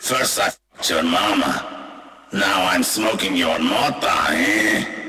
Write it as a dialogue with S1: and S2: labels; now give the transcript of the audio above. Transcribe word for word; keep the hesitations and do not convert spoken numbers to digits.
S1: First I f***ed your mama. Now I'm smoking your mota, eh?